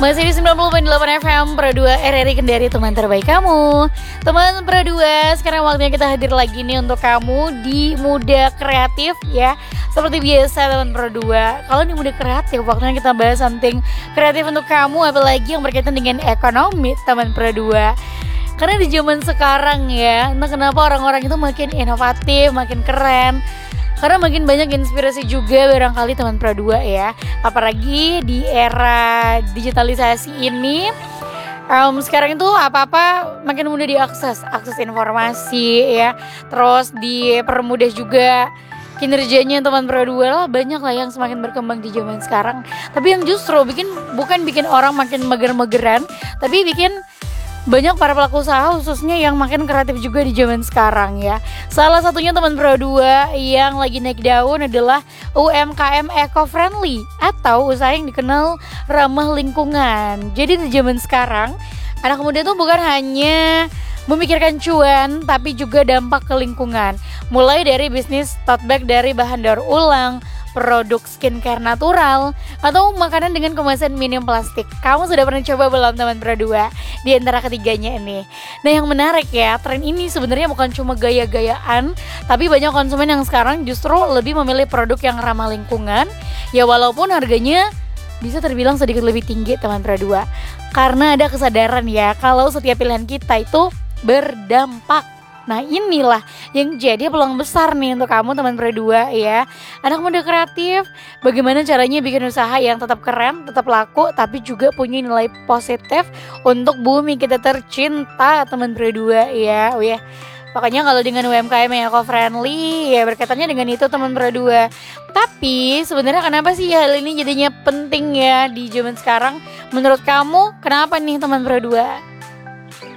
Masih di 90.8 FM Pro 2 RRI Kendari, teman terbaik kamu. Teman Pro 2, sekarang waktunya kita hadir lagi nih untuk kamu di Muda Kreatif ya. Seperti biasa teman Pro 2, kalau di Muda Kreatif waktunya kita bahas something kreatif untuk kamu, apalagi yang berkaitan dengan ekonomi teman Pro 2. Karena di zaman sekarang ya, entah kenapa orang-orang itu makin inovatif, makin keren. Karena makin banyak inspirasi juga barangkali teman Pro 2 ya. Apalagi di era digitalisasi ini, sekarang itu apa-apa makin mudah diakses, akses informasi ya. Terus dipermudah juga kinerjanya teman Pro 2 lah, banyak lah yang semakin berkembang di zaman sekarang. Tapi yang justru bukan bikin orang makin mager-mageran, tapi bikin banyak para pelaku usaha khususnya yang makin kreatif juga di zaman sekarang ya. Salah satunya teman Pro 2 yang lagi naik daun adalah UMKM eco-friendly atau usaha yang dikenal ramah lingkungan. Jadi di zaman sekarang anak muda tuh bukan hanya memikirkan cuan tapi juga dampak ke lingkungan. Mulai dari bisnis tote bag dari bahan daur ulang, produk skincare natural, atau makanan dengan kemasan minim plastik. Kamu sudah pernah coba belum teman Pro 2 di antara ketiganya ini? Nah yang menarik ya, tren ini sebenarnya bukan cuma gaya-gayaan, tapi banyak konsumen yang sekarang justru lebih memilih produk yang ramah lingkungan. Ya walaupun harganya bisa terbilang sedikit lebih tinggi teman Pro 2. Karena ada kesadaran ya, kalau setiap pilihan kita itu berdampak. Nah inilah yang jadi peluang besar nih untuk kamu teman Pro 2 ya. Anak muda kreatif, bagaimana caranya bikin usaha yang tetap keren, tetap laku, tapi juga punya nilai positif untuk bumi kita tercinta teman Pro 2 ya. Oh ya, makanya kalau dengan UMKM yang eco-friendly ya berkaitannya dengan itu teman Pro 2. Tapi sebenarnya kenapa sih hal ini jadinya penting ya di zaman sekarang? Menurut kamu kenapa nih teman Pro 2?